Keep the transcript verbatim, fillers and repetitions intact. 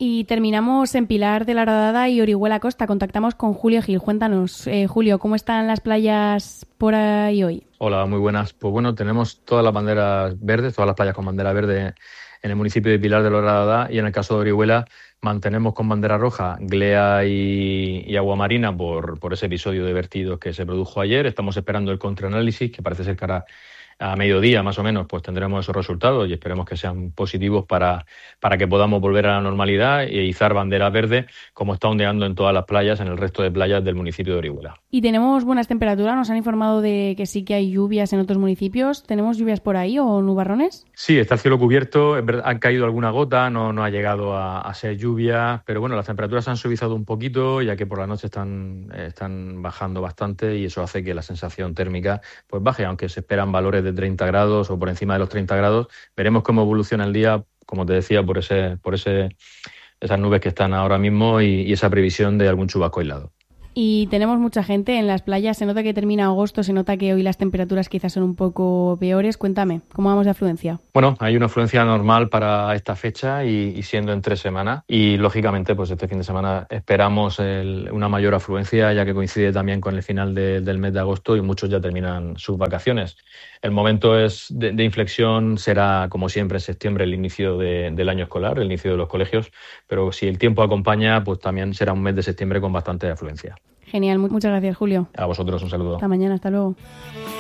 Y terminamos en Pilar de la Horadada y Orihuela Costa. Contactamos con Julio Gil. Cuéntanos, eh, Julio, ¿cómo están las playas por ahí hoy? Hola, muy buenas. Pues bueno, tenemos todas las banderas verdes, todas las playas con bandera verde en el municipio de Pilar de la Horadada, y en el caso de Orihuela mantenemos con bandera roja Glea y, y Agua Marina por, por ese episodio de vertidos que se produjo ayer. Estamos esperando el contraanálisis, que parece ser que hará a mediodía más o menos, pues tendremos esos resultados y esperemos que sean positivos para, para que podamos volver a la normalidad e izar bandera verde, como está ondeando en todas las playas, en el resto de playas del municipio de Orihuela. Y tenemos buenas temperaturas, nos han informado de que sí que hay lluvias en otros municipios. ¿Tenemos lluvias por ahí o nubarrones? Sí, está el cielo cubierto, es verdad, han caído alguna gota, no, no ha llegado a, a ser lluvia, pero bueno, las temperaturas han suavizado un poquito, ya que por la noche están, están bajando bastante, y eso hace que la sensación térmica pues baje, aunque se esperan valores de treinta grados o por encima de los treinta grados. Veremos cómo evoluciona el día, como te decía, por ese, por ese, esas nubes que están ahora mismo y, y esa previsión de algún chubasco aislado. Y tenemos mucha gente en las playas, se nota que termina agosto, se nota que hoy las temperaturas quizás son un poco peores. Cuéntame, ¿cómo vamos de afluencia? Bueno, hay una afluencia normal para esta fecha y, y siendo en tres semanas, y lógicamente pues este fin de semana esperamos el, una mayor afluencia, ya que coincide también con el final de, del mes de agosto y muchos ya terminan sus vacaciones. El momento es de, de inflexión será, como siempre, en septiembre, el inicio de, del año escolar, el inicio de los colegios, pero si el tiempo acompaña, pues también será un mes de septiembre con bastante afluencia. Genial, muchas gracias, Julio. A vosotros un saludo. Hasta mañana, hasta luego.